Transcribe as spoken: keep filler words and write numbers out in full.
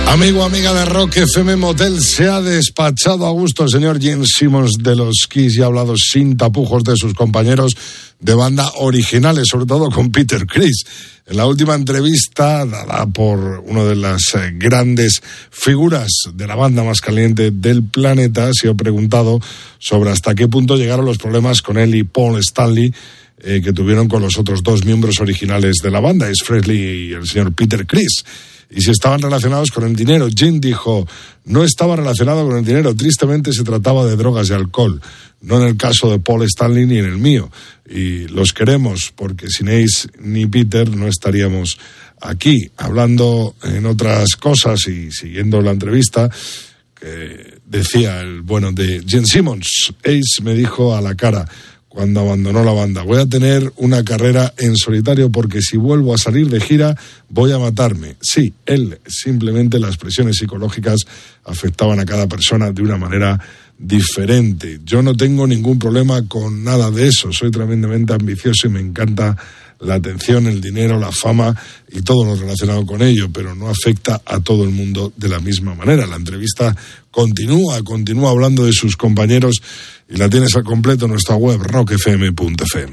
Amigo, amiga de Rock F M Motel, se ha despachado a gusto el señor Gene Simmons de los Kiss y ha hablado sin tapujos de sus compañeros de banda originales, sobre todo con Peter Criss. En la última entrevista dada por una de las eh, grandes figuras de la banda más caliente del planeta, ha sido preguntado sobre hasta qué punto llegaron los problemas con él y Paul Stanley eh, que tuvieron con los otros dos miembros originales de la banda, Ace Frehley y el señor Peter Criss. Y si estaban relacionados con el dinero. Jim dijo, no estaba relacionado con el dinero, tristemente se trataba de drogas y alcohol, no en el caso de Paul Stanley ni en el mío. Y los queremos, porque sin Ace ni Peter no estaríamos aquí. Hablando en otras cosas y siguiendo la entrevista, que decía el bueno de Gene Simmons, Ace me dijo a la cara cuando abandonó la banda, voy a tener una carrera en solitario porque si vuelvo a salir de gira voy a matarme. Sí, él, simplemente las presiones psicológicas afectaban a cada persona de una manera diferente. Yo no tengo ningún problema con nada de eso, soy tremendamente ambicioso y me encanta la atención, el dinero, la fama y todo lo relacionado con ello, pero no afecta a todo el mundo de la misma manera. La entrevista continúa, continúa hablando de sus compañeros y la tienes al completo en nuestra web rock f m punto f m.